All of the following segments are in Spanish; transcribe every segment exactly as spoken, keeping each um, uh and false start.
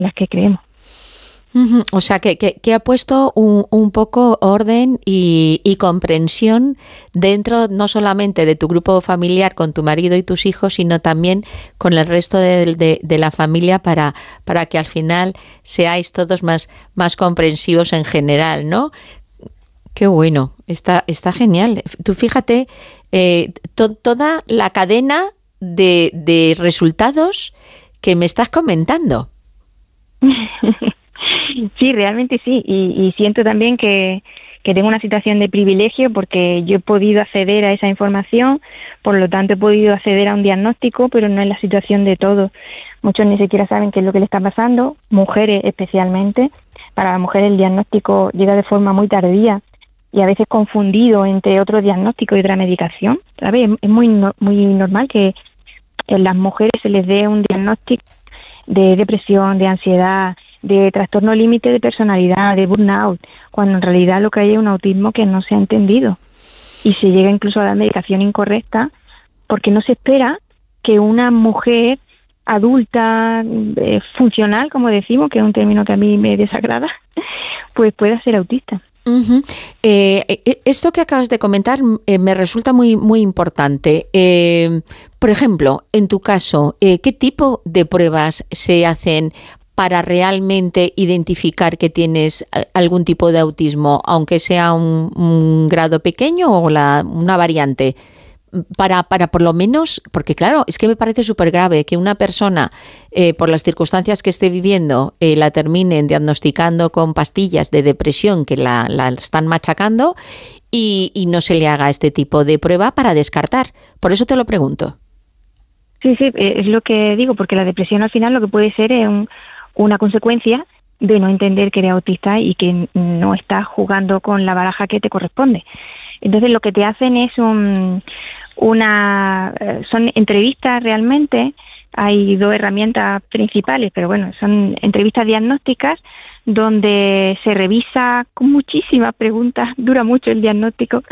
las que creemos. Uh-huh. O sea, que, que, que ha puesto un, un poco orden y, y comprensión dentro no solamente de tu grupo familiar con tu marido y tus hijos, sino también con el resto de, de, de la familia para, para que al final seáis todos más, más comprensivos en general, ¿no? Qué bueno, está, está genial. Tú fíjate, eh, to, toda la cadena de, de resultados que me estás comentando. Sí, realmente sí, y, y siento también que, que tengo una situación de privilegio porque yo he podido acceder a esa información, por lo tanto he podido acceder a un diagnóstico, pero no es la situación de todos. Muchos ni siquiera saben qué es lo que le está pasando, mujeres especialmente. Para las mujeres el diagnóstico llega de forma muy tardía y a veces confundido entre otro diagnóstico y otra medicación. ¿Sabes? Es muy, no, muy normal que en las mujeres se les dé un diagnóstico de depresión, de ansiedad, de trastorno límite de personalidad, de burnout, cuando en realidad lo que hay es un autismo que no se ha entendido y se llega incluso a la medicación incorrecta porque no se espera que una mujer adulta, eh, funcional, como decimos, que es un término que a mí me desagrada, pues pueda ser autista. Uh-huh. Eh, esto que acabas de comentar eh, me resulta muy, muy importante. Eh, por ejemplo, en tu caso, eh, ¿qué tipo de pruebas se hacen para realmente identificar que tienes algún tipo de autismo, aunque sea un, un grado pequeño o la, una variante? Para, para por lo menos, porque claro, es que me parece súper grave que una persona, eh, por las circunstancias que esté viviendo, eh, la terminen diagnosticando con pastillas de depresión que la, la están machacando y, y no se le haga este tipo de prueba para descartar. Por eso te lo pregunto. Sí, sí, es lo que digo, porque la depresión al final lo que puede ser es un, una consecuencia de no entender que eres autista y que no estás jugando con la baraja que te corresponde. Entonces lo que te hacen es un... Una, son entrevistas realmente, hay dos herramientas principales, pero bueno, son entrevistas diagnósticas donde se revisa con muchísimas preguntas, dura mucho el diagnóstico,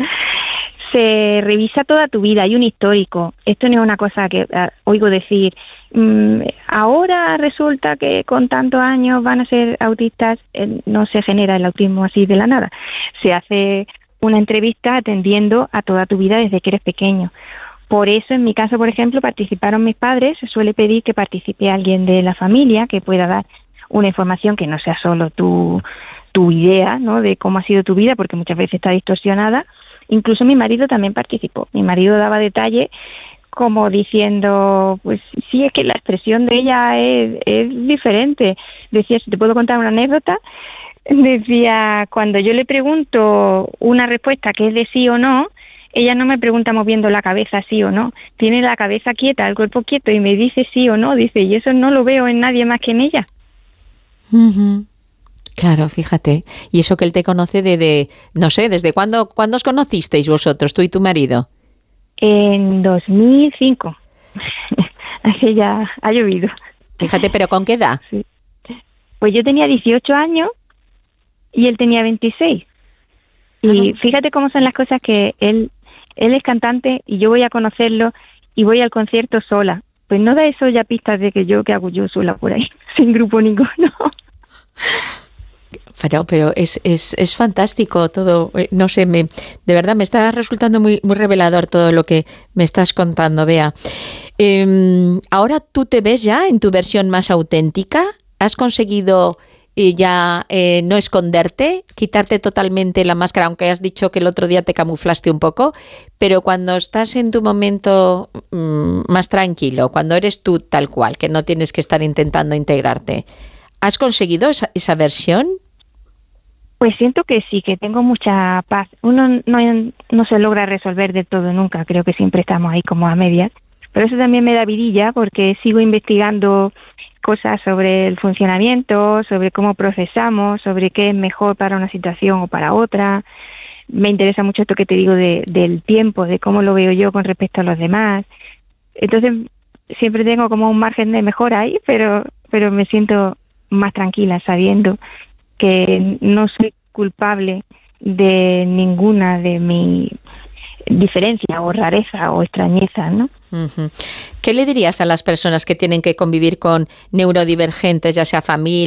se revisa toda tu vida, hay un histórico. Esto no es una cosa que uh, oigo decir, mmm, ahora resulta que con tantos años van a ser autistas, eh, no se genera el autismo así de la nada, se hace una entrevista atendiendo a toda tu vida desde que eres pequeño. Por eso, en mi caso, por ejemplo, participaron mis padres. Se suele pedir que participe alguien de la familia que pueda dar una información que no sea solo tu, tu idea, ¿no?, de cómo ha sido tu vida, porque muchas veces está distorsionada. Incluso mi marido también participó. Mi marido daba detalles como diciendo, pues sí, es que la expresión de ella es, es diferente. Decía, si te puedo contar una anécdota, decía, cuando yo le pregunto una respuesta que es de sí o no, ella no me pregunta moviendo la cabeza sí o no, tiene la cabeza quieta, el cuerpo quieto y me dice sí o no, dice, y eso no lo veo en nadie más que en ella. Uh-huh. Claro, fíjate, y eso que él te conoce de, de no sé, ¿desde cuándo, cuándo os conocisteis vosotros, tú y tu marido? En dos mil cinco, así ya ha llovido. Fíjate, ¿pero con qué edad? Sí. Pues yo tenía dieciocho años y él tenía veintiséis. Y fíjate cómo son las cosas, que él él es cantante y yo voy a conocerlo y voy al concierto sola. Pues no da eso ya pistas de que yo, ¿qué hago yo sola por ahí? Sin grupo ninguno. Pero, pero es, es, es fantástico todo, no sé, me, de verdad me está resultando muy, muy revelador todo lo que me estás contando, Bea. Eh, ahora tú te ves ya en tu versión más auténtica, has conseguido eh, ya eh, no esconderte, quitarte totalmente la máscara, aunque has dicho que el otro día te camuflaste un poco, pero cuando estás en tu momento mmm, más tranquilo, cuando eres tú tal cual, que no tienes que estar intentando integrarte, ¿has conseguido esa, esa versión? Pues siento que sí, que tengo mucha paz. Uno no, no se logra resolver de todo nunca, creo que siempre estamos ahí como a medias. Pero eso también me da vidilla porque sigo investigando cosas sobre el funcionamiento, sobre cómo procesamos, sobre qué es mejor para una situación o para otra. Me interesa mucho esto que te digo de, del tiempo, de cómo lo veo yo con respecto a los demás. Entonces siempre tengo como un margen de mejora ahí, pero, pero me siento más tranquila sabiendo que no soy culpable de ninguna de mi diferencia o rareza o extrañeza, ¿no? Uh-huh. ¿Qué le dirías a las personas que tienen que convivir con neurodivergentes, ya sea familia,